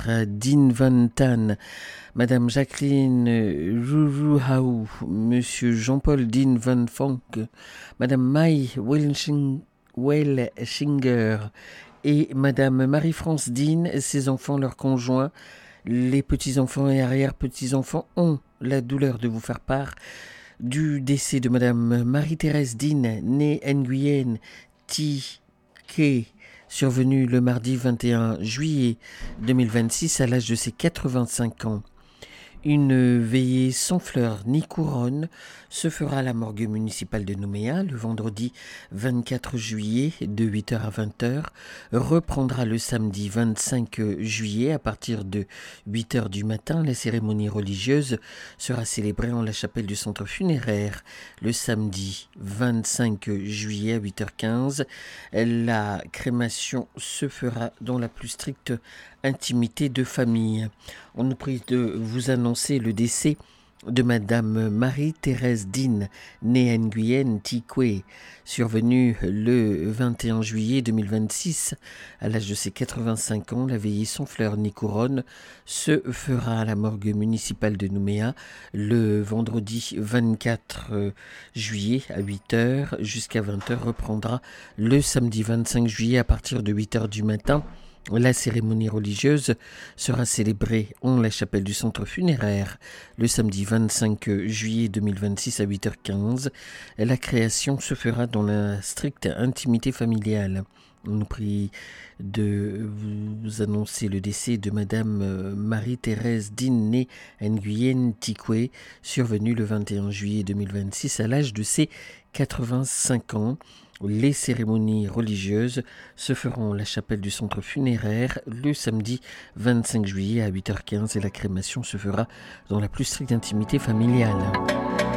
Dean Van Tan, Madame Jacqueline Rourouhaou, Monsieur Jean-Paul Dean Van Fonck, Madame Mai Welschinger et Madame Marie-France Dean, ses enfants, leurs conjoints, les petits-enfants et arrière-petits-enfants ont la douleur de vous faire part du décès de Madame Marie-Thérèse Dean, née Nguyen Thi Ké, survenue le mardi 21 juillet 2026 à l'âge de ses 85 ans. Une veillée sans fleurs ni couronne se fera à la morgue municipale de Nouméa le vendredi 24 juillet de 8h à 20h, reprendra le samedi 25 juillet à partir de 8h du matin. La cérémonie religieuse sera célébrée en la chapelle du centre funéraire le samedi 25 juillet à 8h15. La crémation se fera dans la plus stricte intimité de famille. On nous prie de vous annoncer le décès de Madame Marie-Thérèse Dean, née Nguyen Thi Ké, survenue le 21 juillet 2026 à l'âge de ses 85 ans. La veillée sans fleurs ni couronne se fera à la morgue municipale de Nouméa le vendredi 24 juillet à 8h jusqu'à 20h, reprendra le samedi 25 juillet à partir de 8h du matin. La cérémonie religieuse sera célébrée en la chapelle du centre funéraire le samedi 25 juillet 2026 à 8h15. La création se fera dans la stricte intimité familiale. On nous prie de vous annoncer le décès de Madame Marie-Thérèse Dean, née Nguyen Thi Ké, survenue le 21 juillet 2026 à l'âge de ses 85 ans. Les cérémonies religieuses se feront à la chapelle du centre funéraire le samedi 25 juillet à 8h15 et la crémation se fera dans la plus stricte intimité familiale.